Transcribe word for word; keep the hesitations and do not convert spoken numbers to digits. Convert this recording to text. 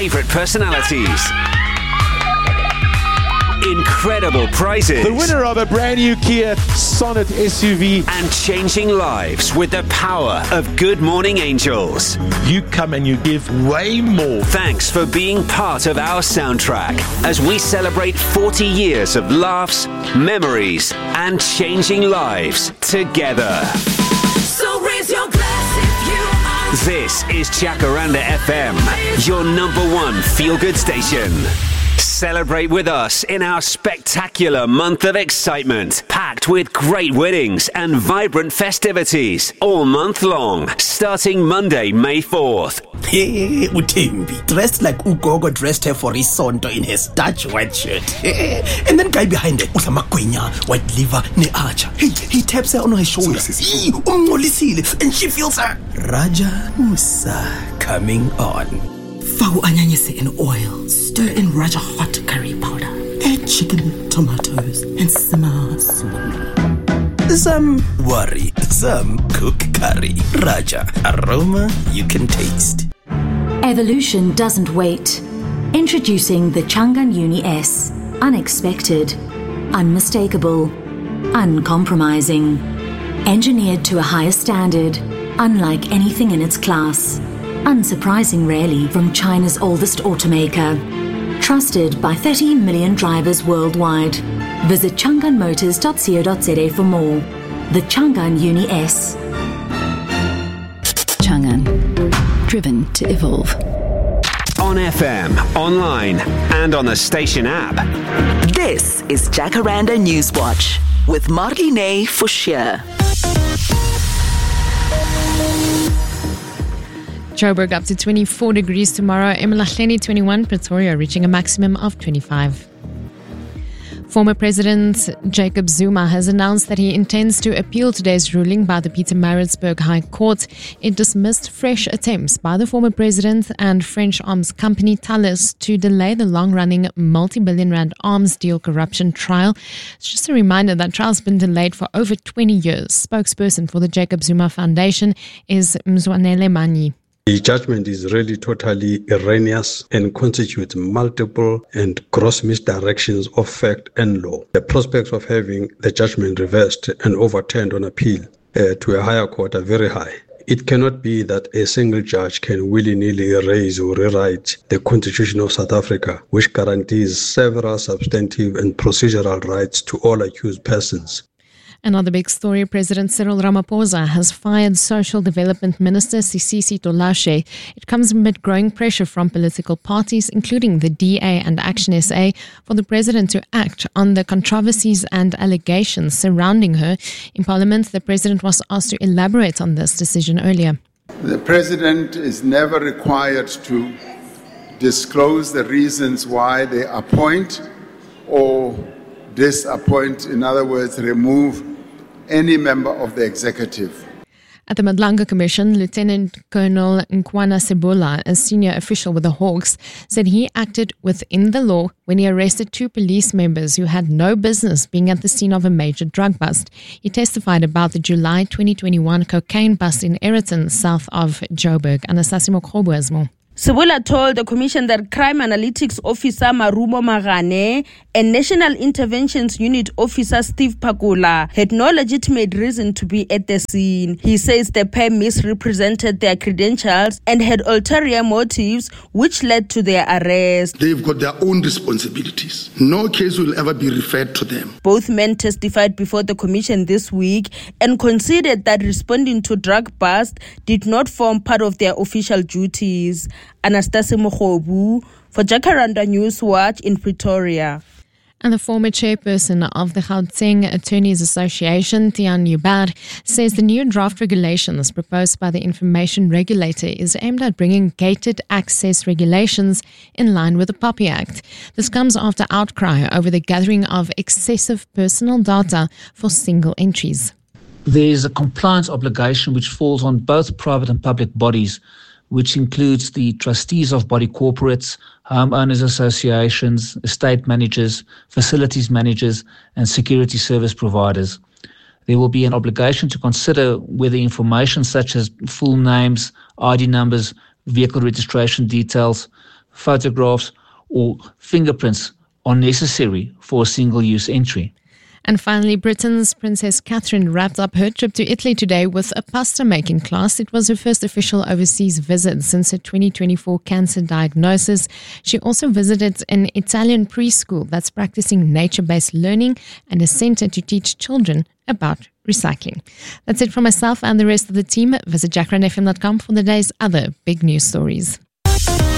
favourite personalities. Incredible prizes. The winner of a brand new Kia Sonet S U V. And changing lives with the power of Good Morning Angels. You come and you give way more. Thanks for being part of our soundtrack as we celebrate forty years of laughs, memories, and changing lives together. So raise your glass if you are. This is Jacaranda F M, your number one feel-good station. Celebrate with us in our spectacular month of excitement, packed with great winnings and vibrant festivities all month long, starting Monday, May fourth. Hey, Utembi, dressed like Ugogo dressed her for Isonto in her starch white shirt. And then guy behind her, Usamagwenya, white liver, ne archer. Hey, he taps her on her shoulder. Hey, umngolisile, and she feels her. Raja Musa coming on. Fau anyanyese in oil. Stir in Raja hot curry powder. Add chicken, tomatoes, and simmer slowly. Some worry, some cook curry. Raja, aroma you can taste. Evolution doesn't wait. Introducing the Changan Uni S. Unexpected, unmistakable, uncompromising. Engineered to a higher standard, unlike anything in its class. Unsurprising really from China's oldest automaker. Trusted by thirty million drivers worldwide. Visit changan motors dot co dot za for more. The Changan Uni S. Changan. Driven to evolve. On F M, online, and on the station app. This is Jacaranda Newswatch with Marlene Forshire. Joburg up to twenty-four degrees tomorrow. eMalahleni twenty-one, Pretoria reaching a maximum of twenty-five. Former President Jacob Zuma has announced that he intends to appeal today's ruling by the Pietermaritzburg High Court. It dismissed fresh attempts by the former president and French arms company Thales to delay the long-running multi-billion rand arms deal corruption trial. It's just a reminder that trial's been delayed for over twenty years. Spokesperson for the Jacob Zuma Foundation is Mzwanele Manyi. The judgment is really totally erroneous and constitutes multiple and gross misdirections of fact and law. The prospects of having the judgment reversed and overturned on appeal uh, to a higher court are very high. It cannot be that a single judge can willy-nilly erase or rewrite the Constitution of South Africa, which guarantees several substantive and procedural rights to all accused persons. Another big story, President Cyril Ramaphosa has fired Social Development Minister Sisisi Tolashe. It comes amid growing pressure from political parties, including the D A and Action S A, for the president to act on the controversies and allegations surrounding her. In Parliament, the president was asked to elaborate on this decision earlier. The president is never required to disclose the reasons why they appoint or disappoint, in other words, remove any member of the executive. At the Madlanga Commission, Lieutenant Colonel Nkwana Sebola, a senior official with the Hawks, said he acted within the law when he arrested two police members who had no business being at the scene of a major drug bust. He testified about the July twenty twenty-one cocaine bust in Aeroton, south of Joburg. Anastasia Mokhobo has more. Sebola told the commission that Crime Analytics Officer Marumo Magane and National Interventions Unit Officer Steve Pakula had no legitimate reason to be at the scene. He says the pair misrepresented their credentials and had ulterior motives which led to their arrest. They've got their own responsibilities. No case will ever be referred to them. Both men testified before the commission this week and conceded that responding to drug bust did not form part of their official duties. Anastasia Mokhobu for Jacaranda Newswatch in Pretoria. And the former chairperson of the Gauteng Attorneys Association, Tian Ubar, says the new draft regulations proposed by the information regulator is aimed at bringing gated access regulations in line with the POPI Act. This comes after outcry over the gathering of excessive personal data for single entries. There is a compliance obligation which falls on both private and public bodies, which includes the trustees of body corporates, homeowners associations, estate managers, facilities managers, and security service providers. There will be an obligation to consider whether information such as full names, I D numbers, vehicle registration details, photographs, or fingerprints are necessary for a single-use entry. And finally, Britain's Princess Catherine wrapped up her trip to Italy today with a pasta-making class. It was her first official overseas visit since her twenty twenty-four cancer diagnosis. She also visited an Italian preschool that's practicing nature-based learning and a center to teach children about recycling. That's it from myself and the rest of the team. Visit jacaranda f m dot com for the day's other big news stories.